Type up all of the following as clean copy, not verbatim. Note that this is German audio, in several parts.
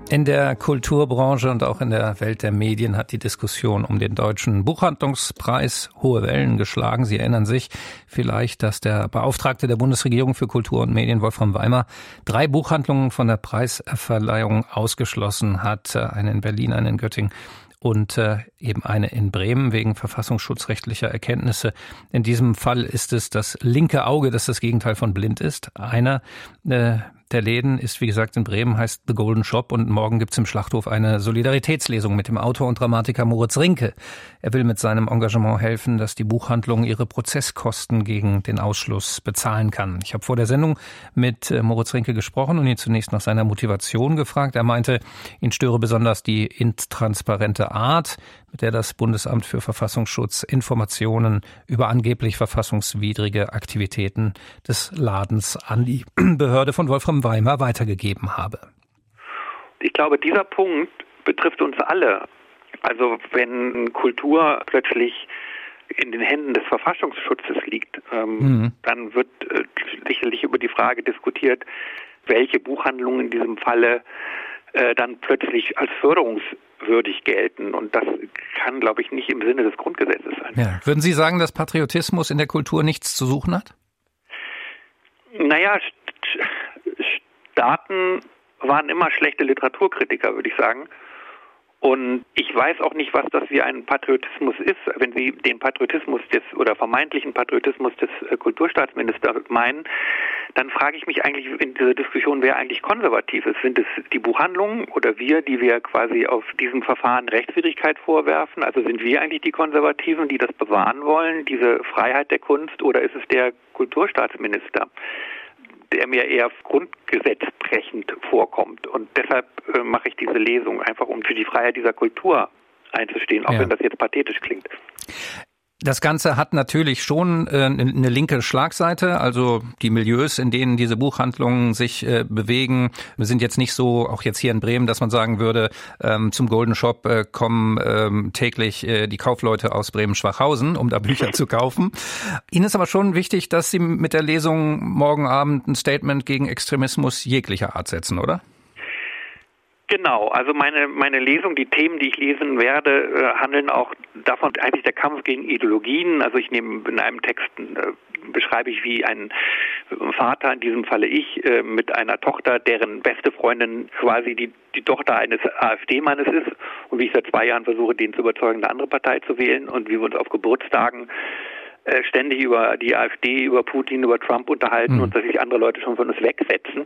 In der Kulturbranche und auch in der Welt der Medien hat die Diskussion um den Deutschen Buchhandlungspreis hohe Wellen geschlagen. Sie erinnern sich vielleicht, dass der Beauftragte der Bundesregierung für Kultur und Medien, Wolfram Weimer, 3 Buchhandlungen von der Preisverleihung ausgeschlossen hat. Eine in Berlin, eine in Göttingen und eben eine in Bremen wegen verfassungsschutzrechtlicher Erkenntnisse. In diesem Fall ist es das linke Auge, das das Gegenteil von blind ist. Einer der Läden ist, wie gesagt, in Bremen, heißt The Golden Shop, und morgen gibt's im Schlachthof eine Solidaritätslesung mit dem Autor und Dramatiker Moritz Rinke. Er will mit seinem Engagement helfen, dass die Buchhandlung ihre Prozesskosten gegen den Ausschluss bezahlen kann. Ich habe vor der Sendung mit Moritz Rinke gesprochen und ihn zunächst nach seiner Motivation gefragt. Er meinte, ihn störe besonders die intransparente Art, mit der das Bundesamt für Verfassungsschutz Informationen über angeblich verfassungswidrige Aktivitäten des Ladens an die Behörde von Wolfram Weimer weitergegeben habe. Ich glaube, dieser Punkt betrifft uns alle. Also wenn Kultur plötzlich in den Händen des Verfassungsschutzes liegt, dann wird sicherlich über die Frage diskutiert, welche Buchhandlungen in diesem Falle dann plötzlich als förderungswürdig gelten. Und das kann, glaube ich, nicht im Sinne des Grundgesetzes sein. Ja. Würden Sie sagen, dass Patriotismus in der Kultur nichts zu suchen hat? Naja, Staaten waren immer schlechte Literaturkritiker, würde ich sagen. Und ich weiß auch nicht, was das wie ein Patriotismus ist. Wenn Sie den Patriotismus oder vermeintlichen Patriotismus des Kulturstaatsministers meinen, dann frage ich mich eigentlich in dieser Diskussion, wer eigentlich konservativ ist. Sind es die Buchhandlungen oder wir, die wir quasi auf diesem Verfahren Rechtswidrigkeit vorwerfen? Also sind wir eigentlich die Konservativen, die das bewahren wollen, diese Freiheit der Kunst, oder ist es der Kulturstaatsminister, der mir eher grundgesetzbrechend vorkommt? Und deshalb mache ich diese Lesung, einfach um für die Freiheit dieser Kultur einzustehen, auch wenn das jetzt pathetisch klingt. Das Ganze hat natürlich schon eine linke Schlagseite, also die Milieus, in denen diese Buchhandlungen sich bewegen, sind jetzt nicht so, auch jetzt hier in Bremen, dass man sagen würde, zum Golden Shop kommen täglich die Kaufleute aus Bremen-Schwachhausen, um da Bücher zu kaufen. Ihnen ist aber schon wichtig, dass Sie mit der Lesung morgen Abend ein Statement gegen Extremismus jeglicher Art setzen, oder? Genau, also meine Lesung, die Themen, die ich lesen werde, handeln auch davon, eigentlich der Kampf gegen Ideologien. Also ich nehme in einem Text, beschreibe ich, wie ein Vater, in diesem Falle ich, mit einer Tochter, deren beste Freundin quasi die Tochter eines AfD-Mannes ist, und wie ich seit 2 Jahren versuche, den zu überzeugen, eine andere Partei zu wählen, und wie wir uns auf Geburtstagen ständig über die AfD, über Putin, über Trump unterhalten und dass sich andere Leute schon von uns wegsetzen.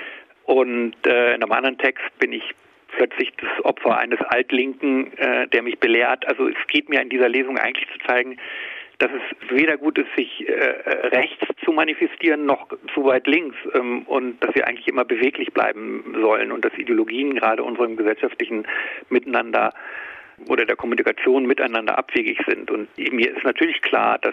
Und in einem anderen Text bin ich plötzlich das Opfer eines Altlinken, der mich belehrt. Also es geht mir in dieser Lesung eigentlich zu zeigen, dass es weder gut ist, sich rechts zu manifestieren, noch zu weit links, und dass wir eigentlich immer beweglich bleiben sollen und dass Ideologien gerade unserem gesellschaftlichen Miteinander oder der Kommunikation miteinander abwegig sind. Und mir ist natürlich klar, dass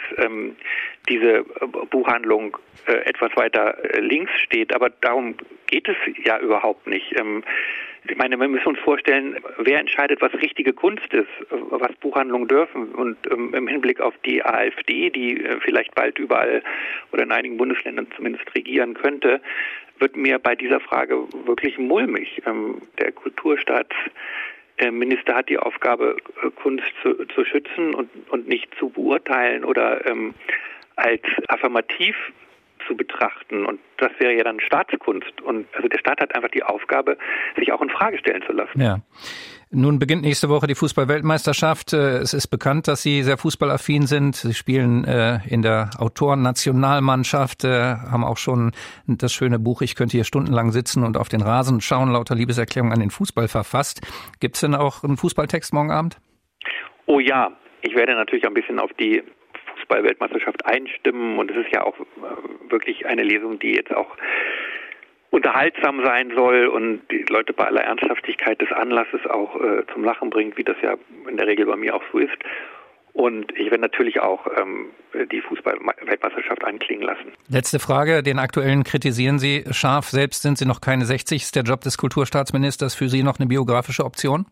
diese Buchhandlung etwas weiter links steht, aber darum geht es ja überhaupt nicht. Ich meine, wir müssen uns vorstellen, wer entscheidet, was richtige Kunst ist, was Buchhandlungen dürfen. Und im Hinblick auf die AfD, die vielleicht bald überall oder in einigen Bundesländern zumindest regieren könnte, wird mir bei dieser Frage wirklich mulmig. Der Kulturstaatsminister hat die Aufgabe, Kunst zu schützen und nicht zu beurteilen oder als affirmativ zu betrachten. Und das wäre ja dann Staatskunst. Und also der Staat hat einfach die Aufgabe, sich auch in Frage stellen zu lassen. Ja. Nun beginnt nächste Woche die Fußball-Weltmeisterschaft. Es ist bekannt, dass Sie sehr fußballaffin sind. Sie spielen in der Autoren-Nationalmannschaft, haben auch schon das schöne Buch "Ich könnte hier stundenlang sitzen und auf den Rasen schauen, lauter Liebeserklärungen an den Fußball" verfasst. Gibt es denn auch einen Fußballtext morgen Abend? Oh ja, ich werde natürlich ein bisschen auf die Fußball-Weltmeisterschaft einstimmen, und es ist ja auch wirklich eine Lesung, die jetzt auch unterhaltsam sein soll und die Leute bei aller Ernsthaftigkeit des Anlasses auch zum Lachen bringt, wie das ja in der Regel bei mir auch so ist. Und ich werde natürlich auch die Fußball-Weltmeisterschaft einklingen lassen. Letzte Frage, den aktuellen kritisieren Sie scharf. Selbst sind Sie noch keine 60. Ist der Job des Kulturstaatsministers für Sie noch eine biografische Option?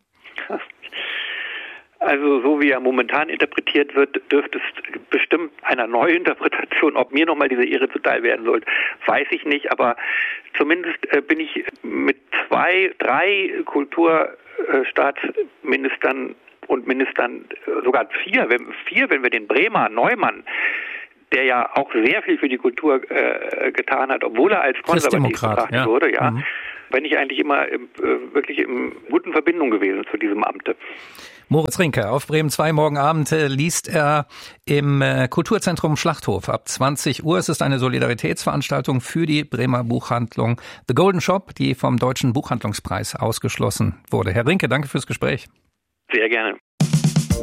Also so wie er momentan interpretiert wird, dürfte es bestimmt einer Neuinterpretation, ob mir nochmal diese Ehre zuteil werden soll, weiß ich nicht. Aber zumindest bin ich mit 2, 3 Kulturstaatsministern und Ministern, sogar 4, wenn wir den Bremer Neumann, der ja auch sehr viel für die Kultur getan hat, obwohl er als konservativ betrachtet wurde, bin ich eigentlich immer wirklich in guten Verbindung gewesen zu diesem Amte. Moritz Rinke auf Bremen 2 morgen Abend liest er im Kulturzentrum Schlachthof ab 20 Uhr. Es ist eine Solidaritätsveranstaltung für die Bremer Buchhandlung The Golden Shop, die vom Deutschen Buchhandlungspreis ausgeschlossen wurde. Herr Rinke, danke fürs Gespräch. Sehr gerne.